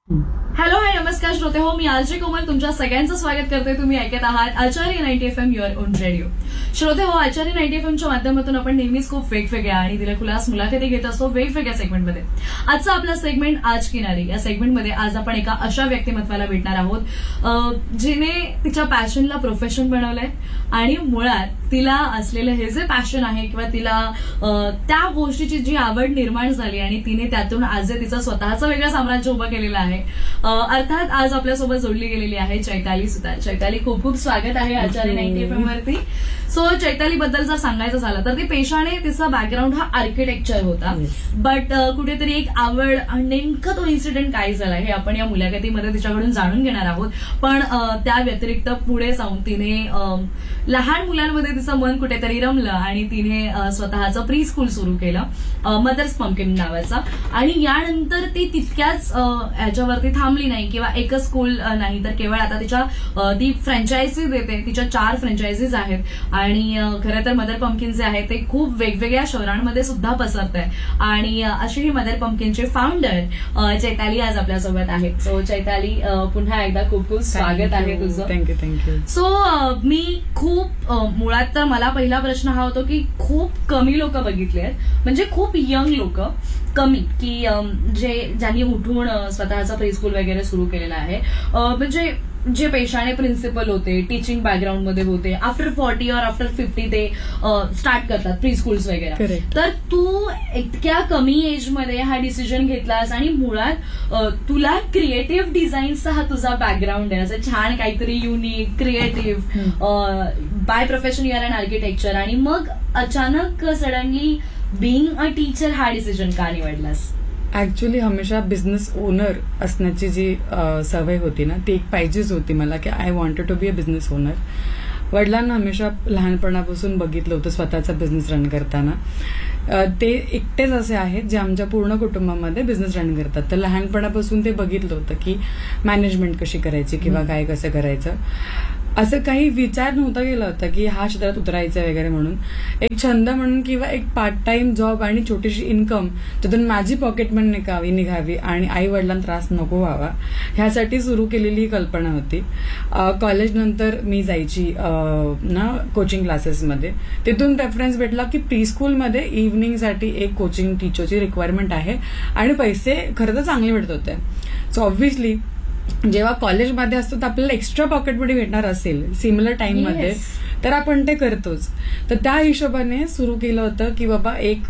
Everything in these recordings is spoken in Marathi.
हॅलो हाय नमस्कार श्रोते हो, मी आरजे कोमल तुमच्या सगळ्यांचं स्वागत करते. तुम्ही ऐकत आहात आचार्य 90 FM युअर ओन रेडिओ. श्रोते हो, आचार्य 90 FMच्या माध्यमातून आपण नेहमीच खूप वेगवेगळ्या आणि दिलखुलास मुलाखती घेत असतो वेगवेगळ्या सेगमेंटमध्ये. आजचा आपला सेगमेंट आज किनारी. या सेगमेंटमध्ये आज आपण एका अशा व्यक्तिमत्वाला भेटणार आहोत जिने तिच्या पॅशनला प्रोफेशन बनवलंय आणि मुळात तिला असलेलं हे जे पॅशन आहे किंवा तिला त्या गोष्टीची जी आवड निर्माण झाली आणि तिने त्यातून आज तिचं स्वतःचं वेगळं साम्राज्य उभं केलेलं आहे. अर्थात आज आपल्यासोबत जोडली गेलेली आहे चैताली सुतार. चैताली, खूप खूप स्वागत आहे आचार्य 90 FM वरती. सो चैताली बद्दल जर सांगायचं झालं तर ती पेशाने तिचा बॅकग्राऊंड हा आर्किटेक्चर होता, बट कुठेतरी एक आवड आणि नेमकं तो इन्सिडेंट काय झाला हे आपण या मुलाखतीमध्ये तिच्याकडून जाणून घेणार आहोत. पण त्या व्यतिरिक्त पुढे जाऊन तिने लहान मुलांमध्ये तिचं मन कुठेतरी रमलं आणि तिने स्वतःचं प्री स्कूल सुरू केलं मदर्स पंपकिन नावाचा. आणि यानंतर ती तितक्याच ह्याच्यावरती थांबली नाही किंवा एकच स्कूल नाही, तर केवळ आता ती फ्रँचायझी देते. तिच्या 4 फ्रँचायझीज आहेत आणि खरं तर मदर पंपकिन जे आहे ते खूप वेगवेगळ्या शहरांमध्ये सुद्धा पसरत आहे. आणि अशी ही मदर पंपकिनचे फाउंडर चैताली आज आपल्यासोबत आहे. सो चैताली, पुन्हा एकदा खूप खूप स्वागत आहे तुझं. थँक्यू. सो मी खूप मुळात तर मला पहिला प्रश्न हा होतो की खूप कमी लोक बघितले आहेत, म्हणजे खूप यंग लोक कमी, की ज्यांनी उठून स्वतःचा प्री स्कूल वगैरे सुरू केलेला आहे. म्हणजे जे पेशाने प्रिन्सिपल होते, टीचिंग बॅकग्राऊंड मध्ये होते, आफ्टर 40 और आफ्टर 50 ते स्टार्ट करतात प्री स्कूल्स वगैरे. तर तू इतक्या कमी एज मध्ये हा डिसिजन घेतलास आणि मुळात तुला क्रिएटिव्ह डिझाईनचा हा तुझा बॅकग्राऊंड आहे, असं छान काहीतरी unique creative. By profession your and architecture, आणि मग अचानक सडनली बिईंग अ टीचर हा डिसिजन का निवडलास? ऍक्च्युली हमेशा बिझनेस ओनर असण्याची जी सवय होती ना, ती एक पाहिजेच होती मला, की I wanted to be a business owner. वडिलांना हमेशा लहानपणापासून बघितलं होतं स्वतःचा बिझनेस रन करताना. ते एकटेच असे आहेत जे आमच्या पूर्ण कुटुंबामध्ये बिझनेस रन करतात. तर लहानपणापासून ते बघितलं होतं की मॅनेजमेंट कशी करायची किंवा काय कसं करायचं. असं काही विचार नव्हता गेला होता की हा क्षेत्रात उतरायचं वगैरे म्हणून. एक छंद म्हणून किंवा एक पार्ट टाइम जॉब आणि छोटीशी इन्कम ज्यातून माझी पॉकेट मनी निघावी आणि आई वडिलांना त्रास नको व्हावा, ह्यासाठी सुरू केलेली ही कल्पना होती. कॉलेज नंतर मी जायची ना कोचिंग क्लासेसमध्ये. तिथून रेफरन्स भेटला की प्री स्कूलमध्ये इव्हनिंगसाठी एक कोचिंग टीचरची रिक्वायरमेंट आहे आणि पैसे खरं तर चांगले भेटत होते. सो ऑब्व्हियसली जेव्हा कॉलेजमध्ये असतो तर आपल्याला एक्स्ट्रा पॉकेटमध्ये भेटणार असेल सिमिलर टाइममध्ये, तर आपण ते करतोच. तर त्या हिशोबाने सुरू केलं होतं की बाबा एक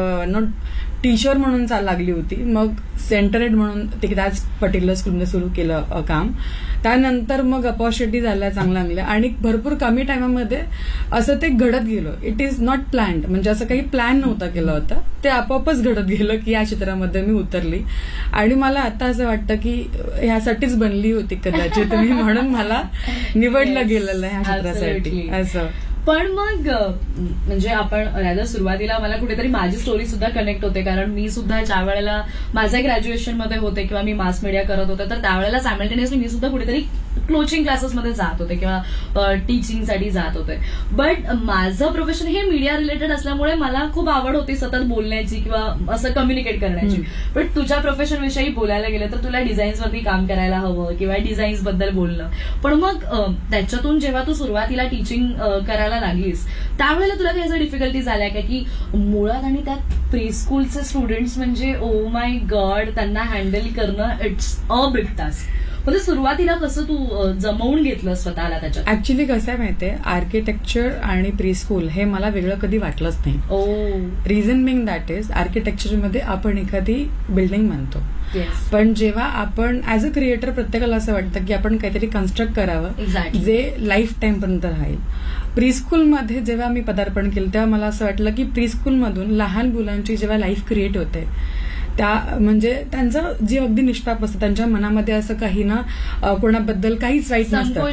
टीचर म्हणून लागली होती. मग सेंटर हेड म्हणून त्याच पर्टिक्युलर स्कूलमध्ये सुरू केलं काम. त्यानंतर मग अपॉर्च्युनिटी झाल्या चांगल्या आणि भरपूर कमी टायमामध्ये असं ते घडत गेलं. इट इज नॉट प्लॅन्ड, म्हणजे असं काही प्लॅन नव्हता केलं होतं, ते आपोआपच घडत गेलं की या क्षेत्रामध्ये मी उतरली. आणि मला आता असं वाटतं की ह्यासाठीच बनली होती कदाचित मी, म्हणून मला निवडलं गेलेलं आहे ह्या क्षेत्रासाठी असं. पण मग म्हणजे आपण राजा सुरुवातीला मला कुठेतरी माझी स्टोरी सुद्धा कनेक्ट होते, कारण मी सुद्धा ज्या वेळेला माझ्या ग्रॅज्युएशन मध्ये होते किंवा मी मास मीडिया करत होते, तर त्यावेळेला सायमल्टेनियसली मी सुद्धा कुठेतरी कोचिंग क्लासेसमध्ये जात होते किंवा टीचिंगसाठी जात होते. बट माझं प्रोफेशन हे मीडिया रिलेटेड असल्यामुळे मला खूप आवड होती सतत बोलण्याची किंवा असं कम्युनिकेट करण्याची. बट तुझ्या प्रोफेशन विषयी बोलायला गेलं तर तुला डिझाईन्सवरती काम करायला हवं किंवा डिझाईन्स बद्दल बोलणं. पण मग त्याच्यातून जेव्हा तू सुरुवातीला टीचिंग करायला लागलीस त्यावेळेला तुला काही डिफिकल्टीज आल्या का, की मुळात आणि त्यात प्री स्कूलचे स्टुडंट्स म्हणजे ओ माय गॉड, त्यांना हँडल करणं इट्स अ बिग टास्क. म्हणजे सुरुवातीला कसं तू जमवून घेतलं स्वतःला त्याच्यात? ऍक्च्युली कसं आहे माहितीये, आर्किटेक्चर आणि प्री स्कूल हे मला वेगळं कधी वाटलंच नाही. रिझन बिंग दॅट इज आर्किटेक्चरमध्ये आपण एखादी बिल्डिंग मानतो, पण जेव्हा आपण ऍज अ क्रिएटर प्रत्येकाला असं वाटतं की आपण काहीतरी कन्स्ट्रक्ट करावं जे लाईफ टाइम पर्यंत राहील. प्री स्कूलमध्ये जेव्हा मी पदार्पण केलं तेव्हा मला असं वाटलं की प्री स्कूलमधून लहान मुलांची जेव्हा लाईफ क्रिएट होते त्या म्हणजे त्यांचं जी अगदी निष्पाप असतं, त्यांच्या मनामध्ये असं काही ना कोणाबद्दल काहीच वाईट नसतं,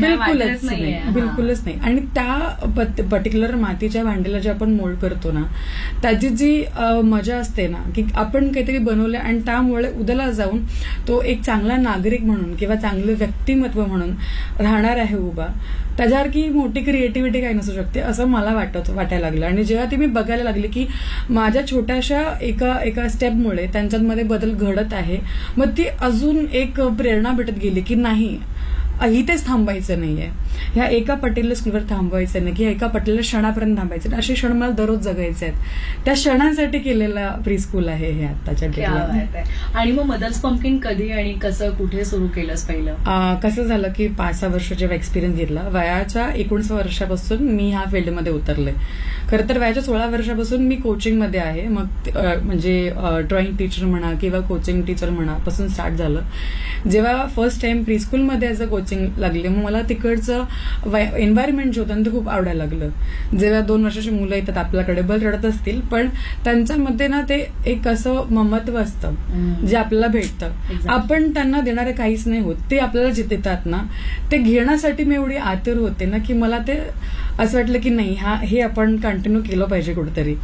बिलकुलच नाही. आणि त्या पर्टिक्युलर मातीच्या भांड्याला जे आपण मोल्ड करतो ना, त्याची जी मजा असते ना की आपण काहीतरी बनवलं आणि त्यामुळे उद्याला जाऊन तो एक चांगला नागरिक म्हणून किंवा चांगलं व्यक्तिमत्व म्हणून राहणार आहे उभा, त्याच्यासारखी मोठी क्रिएटिव्हिटी काही नसू शकते असं मला वाटायला लागलं. आणि जेव्हा ती मी बघायला लागली की माझ्या छोट्याशा एका स्टेपमुळे त्यांच्यामध्ये बदल घडत आहे, मग ती अजून एक प्रेरणा भेटत गेली की नाही, इथेच थांबायचं नाहीये, ह्या एका पर्टिक्युलर स्कूलवर थांबायचं नाही, की एका पर्टिक्युलर क्षणापर्यंत थांबायचं नाही, असे क्षण मला दररोज जगायचे आहेत. त्या क्षणांसाठी केलेला प्री स्कूल आहे हे आत्ताच्या डेटला. आणि मग मदर्स पंपकिन कधी आणि कसं कुठे सुरू केलंस पहिलं? कसं झालं की 5-6 वर्ष जेव्हा एक्सपिरियन्स घेतला, वयाच्या 19 वर्षापासून मी ह्या फील्डमध्ये उतरले. खरं तर वयाच्या 16 वर्षापासून मी कोचिंगमध्ये आहे. मग म्हणजे ड्रॉइंग टीचर म्हणा किंवा कोचिंग टीचर म्हणा पासून स्टार्ट झालं. जेव्हा फर्स्ट टाइम प्री स्कूलमध्ये ॲज अ कोचिंग लागले, मग मला तिकडचं एन्व्हायरमेंट जे होतं ते खूप आवडायला लागलं. जेव्हा 2 वर्षाची मुलं येतात आपल्याकडे, बल रडत असतील पण त्यांच्यामध्ये ना ते एक असं ममत्व असतं जे आपल्याला भेटतं. आपण त्यांना देणारे काहीच नाही होत, ते आपल्याला जे देतात ना ते घेण्यासाठी मी एवढी आतुर होते ना की मला ते असं वाटलं की नाही, हे आपण कंटिन्यू केलं पाहिजे कुठेतरी.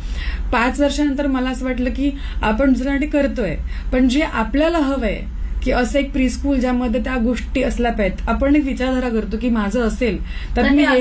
5 वर्षानंतर मला असं वाटलं की आपण दुसऱ्यासाठी करतोय, पण जे आपल्याला हवंय की असं एक प्री स्कूल ज्यामध्ये त्या गोष्टी असल्या पाहिजेत. आपण एक विचारधारा करतो की माझं असेल तर मी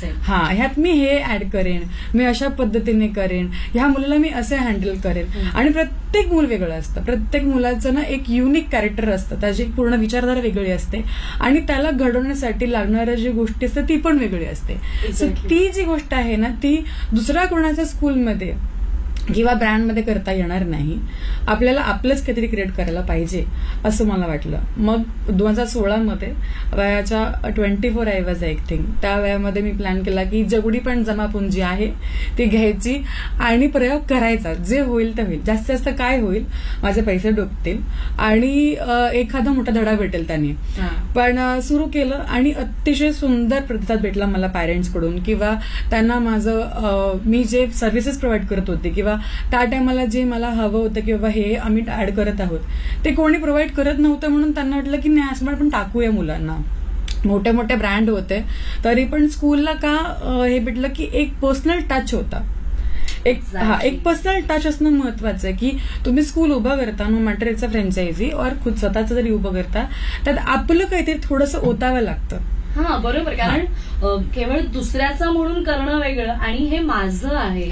ह्यात मी हे ऍड करेन, मी अशा पद्धतीने करेन, ह्या मुलाला मी असे हँडल करेन. आणि प्रत्येक मूल वेगळं असतं, प्रत्येक मुलाचं ना एक युनिक कॅरेक्टर असतं, त्याची पूर्ण विचारधारा वेगळी असते आणि त्याला घडवण्यासाठी लागणाऱ्या जी गोष्टी असतात ती पण वेगळी असते. सो ती जी गोष्ट आहे ना ती दुसऱ्या कोणाच्या स्कूलमध्ये किंवा ब्रँडमध्ये करता येणार नाही. आपल्याला आपलंच काहीतरी क्रिएट करायला पाहिजे असं मला वाटलं. मग 2016 वयाच्या 24 आय वॉज आय थिंक, त्या वयामध्ये मी प्लॅन केला की जेवढी पण जमापुंजी आहे ती घ्यायची आणि प्रयोग करायचा. जे होईल ते होईल, जास्तीत जास्त काय होईल, माझे पैसे डुबतील आणि एखादा मोठा धडा भेटेल त्याने. पण सुरू केलं आणि अतिशय सुंदर प्रतिसाद भेटला मला पॅरेंट्सकडून, किंवा त्यांना माझं मी जे सर्व्हिसेस प्रोव्हाइड करत होते किंवा त्या टायमाला जे मला हवं होतं की बाबा हे आम्ही ऍड करत आहोत ते कोणी प्रोव्हाइड करत नव्हतं. म्हणून त्यांना वाटलं की नाही असं आपण टाकूया मुलांना. मोठे मोठे ब्रँड होते तरी पण स्कूलला का हे भेटलं की एक पर्सनल टच होता. एक पर्सनल टच असणं महत्वाचं आहे की तुम्ही स्कूल उभं करता, no matter it's a franchise और खुद स्वतःचं जरी उभं करता त्यात आपलं काहीतरी थोडंसं ओतावं लागतं. बरोबर, कारण केवळ दुसऱ्याचं म्हणून करणं वेगळं आणि हे माझं आहे